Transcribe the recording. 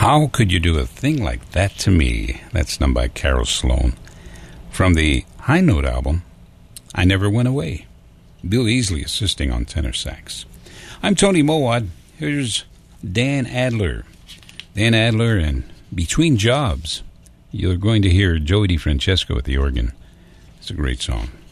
How Could You Do a Thing Like That to Me? That's done by Carol Sloan. From the High Note album, I Never Went Away. Bill Easley assisting on tenor sax. I'm Tony Mowat. Here's Dan Adler. Dan Adler and Between Jobs. You're going to hear Joey DiFrancesco at the organ. It's a great song.